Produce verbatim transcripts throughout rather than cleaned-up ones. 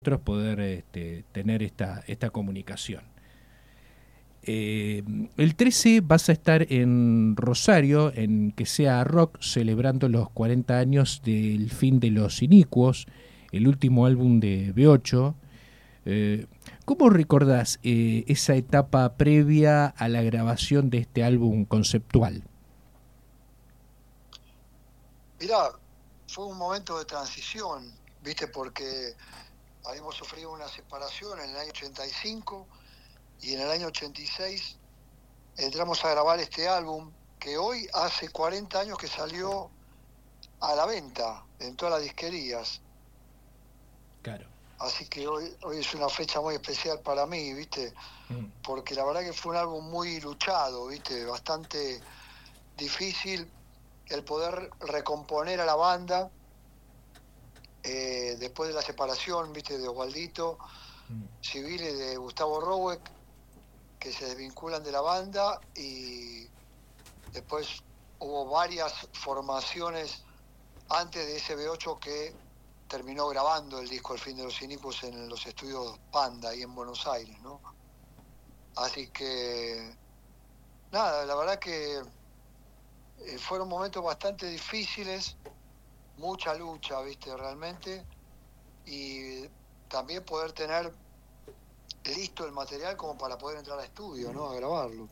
poder este, tener esta, esta comunicación. Eh, el trece vas a estar en Rosario, en Que Sea Rock, celebrando los cuarenta años del Fin de los Inicuos, el último álbum de B ocho. Eh, ¿Cómo recordás eh, esa etapa previa a la grabación de este álbum conceptual? Mirá, fue un momento de transición, ¿viste? Porque habíamos sufrido una separación en el año ochenta y cinco y en el año ochenta y seis entramos a grabar este álbum que hoy hace cuarenta años que salió a la venta en todas las disquerías. Claro. Así que hoy, hoy es una fecha muy especial para mí, ¿viste? Mm. Porque la verdad que fue un álbum muy luchado, ¿viste? Bastante difícil el poder recomponer a la banda eh, después de la separación, ¿viste? De Osvaldito Mm. Civil y de Gustavo Roweck, que se desvinculan de la banda, y después hubo varias formaciones antes de ese B ocho que terminó grabando el disco El Fin de los Inicuos en los estudios Panda, ahí en Buenos Aires, ¿no? Así que, nada, la verdad que eh, fueron momentos bastante difíciles, mucha lucha, ¿viste? Realmente, y también poder tener listo el material como para poder entrar a estudio, ¿no? A grabarlo.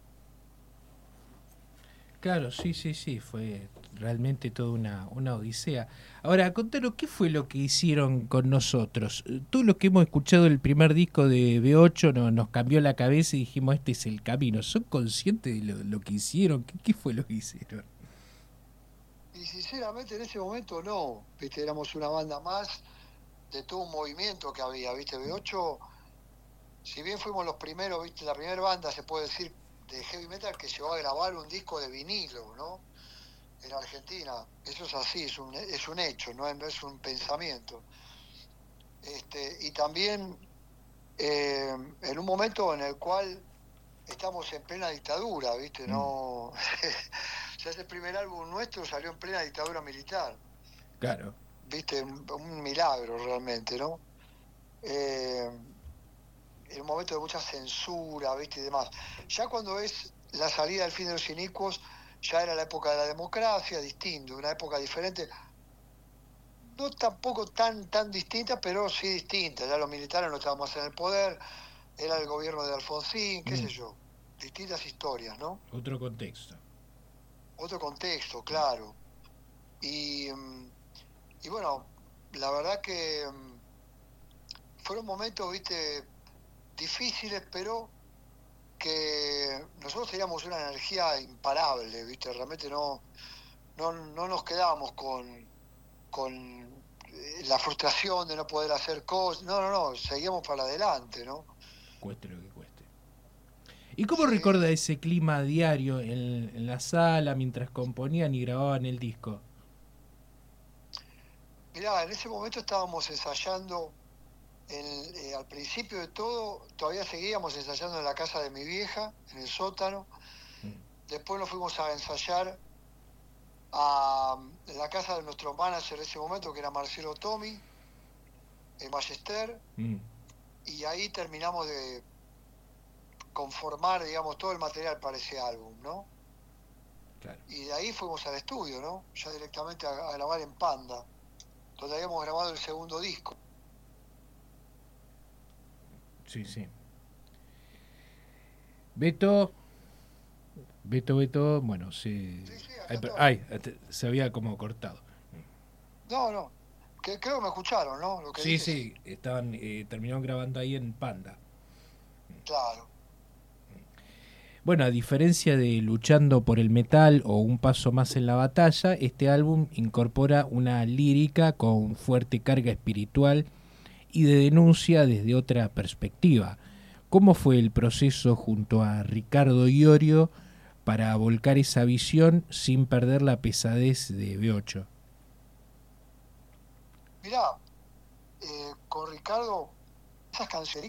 Claro, sí, sí, sí, fue realmente toda una, una odisea. Ahora, contanos, ¿qué fue lo que hicieron con nosotros? Todo lo que hemos escuchado del primer disco de B ocho no, nos cambió la cabeza y dijimos, este es el camino. ¿Son conscientes de lo, lo que hicieron? ¿Qué, ¿Qué fue lo que hicieron? Y sinceramente en ese momento no, ¿viste? Éramos una banda más de todo un movimiento que había, ¿viste? B ocho, si bien fuimos los primeros, ¿viste? La primera banda, se puede decir, de heavy metal que llegó a grabar un disco de vinilo, ¿no? En Argentina. Eso es así, es un, es un hecho, no es, no es un pensamiento. Este, y también eh, en un momento en el cual estamos en plena dictadura, ¿viste? Mm. No. Ya ese primer álbum nuestro salió en plena dictadura militar. Claro. ¿Viste? Un, un milagro realmente, ¿no? Eh, en un momento de mucha censura, ¿viste? Y demás. Ya cuando es la salida del Fin de los Inicuos, ya era la época de la democracia, distinto, una época diferente. No tampoco tan, tan distinta, pero sí distinta. Ya los militares no estaban más en el poder, era el gobierno de Alfonsín, qué Mm. sé yo. Distintas historias, ¿no? Otro contexto. Otro contexto, claro. Y, y bueno, la verdad que fueron momentos, viste, difíciles, pero que nosotros teníamos una energía imparable, viste, realmente no, no, no nos quedábamos con, con la frustración de no poder hacer cosas, no, no, no, seguíamos para adelante, ¿no? Cueste lo que cueste. ¿Y cómo Sí. recuerda ese clima diario en, en la sala mientras componían y grababan el disco? Mirá, en ese momento estábamos ensayando, el, eh, al principio de todo, todavía seguíamos ensayando en la casa de mi vieja, en el sótano. Mm. Después nos fuimos a ensayar a la casa de nuestro manager en ese momento, que era Marcelo Tomi, en Ballester, Mm. y ahí terminamos de conformar, digamos, todo el material para ese álbum, ¿no? Claro. Y de ahí fuimos al estudio, ¿no? Ya directamente a, a grabar en Panda, donde habíamos grabado el segundo disco. Sí, sí. Beto, Beto, Beto, bueno, se, Sí, sí, acá ay, estoy. ay, se había como cortado. No, no, que, creo que me escucharon, ¿no? Lo que Sí, dije, sí, sí, estaban, eh, terminaron grabando ahí en Panda. claro. Bueno, a diferencia de Luchando por el Metal o Un Paso Más en la Batalla, este álbum incorpora una lírica con fuerte carga espiritual y de denuncia desde otra perspectiva. ¿Cómo fue el proceso junto a Ricardo Iorio para volcar esa visión sin perder la pesadez de B ocho? Mirá, eh, con Ricardo, esas canciones